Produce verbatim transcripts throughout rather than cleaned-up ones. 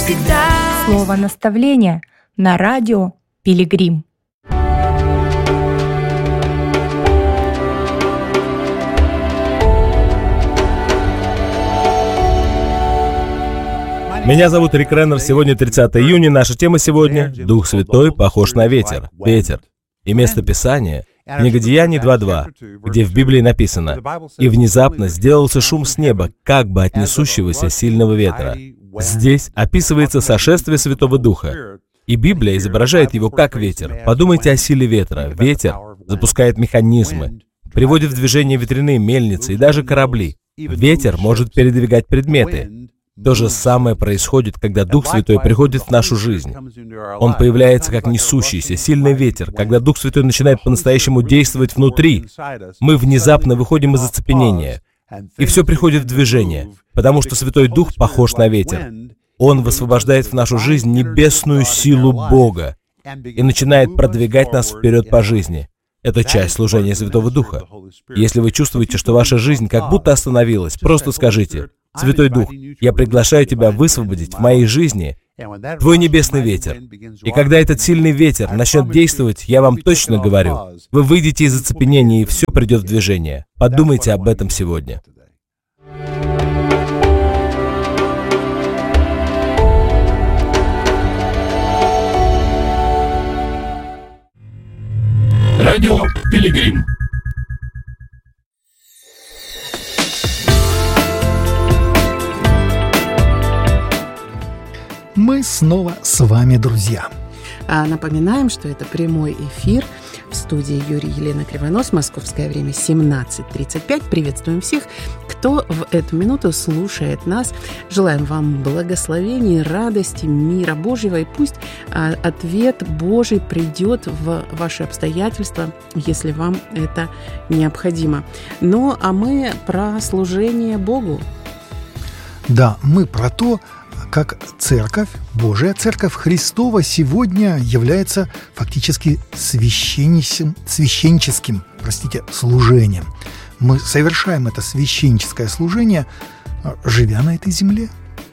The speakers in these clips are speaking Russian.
всегда. Слово наставления на радио Пилигрим. Меня зовут Рик Реннер. Сегодня тридцатое июня. Наша тема сегодня — Дух Святой похож на ветер. Ветер. И место Писания — книга Деяний два два, где в Библии написано: «И внезапно сделался шум с неба, как бы от несущегося сильного ветра». Здесь описывается сошествие Святого Духа. И Библия изображает его как ветер. Подумайте о силе ветра. Ветер запускает механизмы, приводит в движение ветряные мельницы и даже корабли. Ветер может передвигать предметы. То же самое происходит, когда Дух Святой приходит в нашу жизнь. Он появляется как несущийся, сильный ветер. Когда Дух Святой начинает по-настоящему действовать внутри, мы внезапно выходим из оцепенения, и все приходит в движение, потому что Святой Дух похож на ветер. Он высвобождает в нашу жизнь небесную силу Бога и начинает продвигать нас вперед по жизни. Это часть служения Святого Духа. Если вы чувствуете, что ваша жизнь как будто остановилась, просто скажите: «Святой Дух, я приглашаю Тебя высвободить в моей жизни Твой небесный ветер». И когда этот сильный ветер начнет действовать, я вам точно говорю, вы выйдете из оцепенения, и все придет в движение. Подумайте об этом сегодня. Радио Пилигрим. Мы снова с вами, друзья. А напоминаем, что это прямой эфир в студии Юрий и Елена Кривонос. Московское время семнадцать тридцать пять. Приветствуем всех, кто в эту минуту слушает нас. Желаем вам благословений, радости, мира Божьего. И пусть а, ответ Божий придет в ваши обстоятельства, если вам это необходимо. Ну, а мы про служение Богу. Да, мы про то, как Церковь, Божия Церковь Христова сегодня является фактически священническим, священническим, простите, служением. Мы совершаем это священническое служение, живя на этой земле.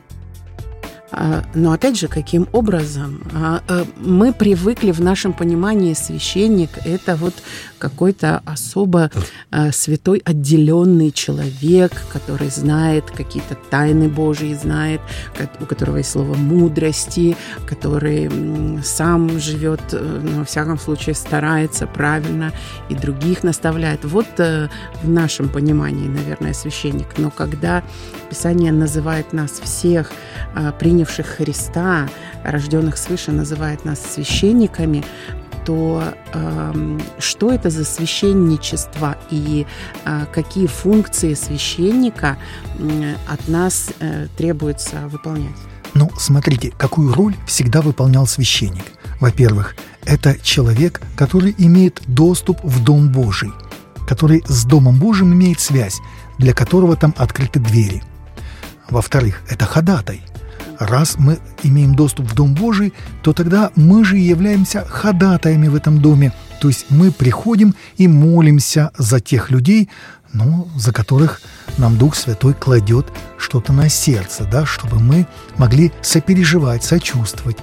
Но опять же, каким образом? Мы привыкли в нашем понимании священник – это вот какой-то особо святой, отделенный человек, который знает какие-то тайны Божьи, знает, у которого есть слово мудрости, который сам живет, ну, во всяком случае, старается правильно и других наставляет. Вот в нашем понимании, наверное, священник. Но когда Писание называет нас всех, принявших Христа, рожденных свыше, называет нас священниками, то э, что это за священничество и э, какие функции священника э, от нас э, требуется выполнять? Ну, смотрите, какую роль всегда выполнял священник. Во-первых, это человек, который имеет доступ в Дом Божий, который с Домом Божьим имеет связь, для которого там открыты двери. Во-вторых, это ходатай. Раз мы имеем доступ в Дом Божий, то тогда мы же являемся ходатаями в этом доме. То есть мы приходим и молимся за тех людей, ну, за которых нам Дух Святой кладет что-то на сердце, да, чтобы мы могли сопереживать, сочувствовать,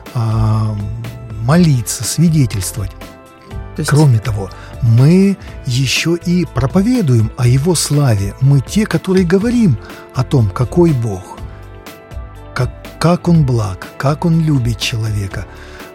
молиться, свидетельствовать. То есть... Кроме того, мы еще и проповедуем о Его славе. Мы те, которые говорим о том, какой Бог, как, как Он благ, как Он любит человека.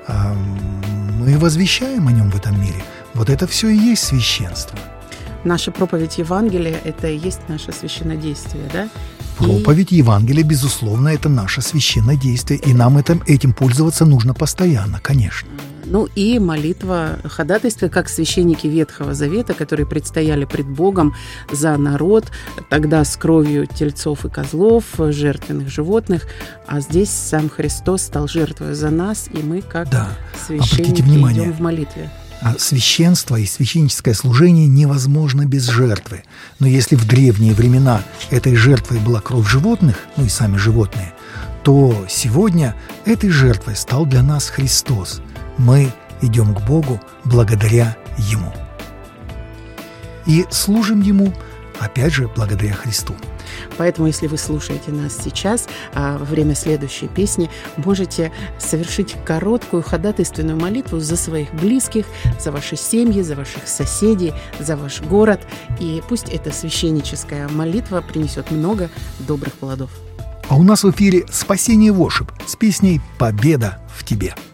Мы возвещаем о Нем в этом мире. Вот это все и есть священство. Наша проповедь Евангелия – это и есть наше священнодействие, да? Проповедь Евангелия, безусловно, это наше священнодействие, и нам этим, этим пользоваться нужно постоянно, конечно. Ну и молитва, ходатайство, как священники Ветхого Завета, которые предстояли пред Богом за народ, тогда с кровью тельцов и козлов, жертвенных животных, а здесь сам Христос стал жертвой за нас, и мы, как да. священники, идем в молитве. Священство и священническое служение невозможно без жертвы. Но если в древние времена этой жертвой была кровь животных, ну и сами животные, то сегодня этой жертвой стал для нас Христос. Мы идем к Богу благодаря Ему. И служим Ему, опять же, благодаря Христу. Поэтому, если вы слушаете нас сейчас, а во время следующей песни, можете совершить короткую ходатайственную молитву за своих близких, за ваши семьи, за ваших соседей, за ваш город. И пусть эта священническая молитва принесет много добрых плодов. А у нас в эфире «Спасение Воршип» с песней «Победа в тебе».